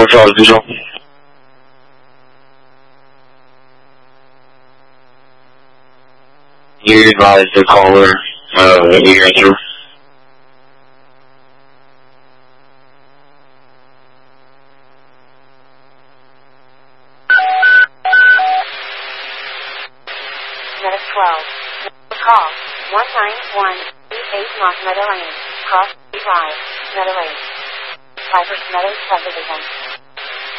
Charles Visual. You advise the caller, you answer. Medic 12. Call 19138 North Meadow Lane, Cross 35, Meadow 8. Cypress Meadows Subdivision.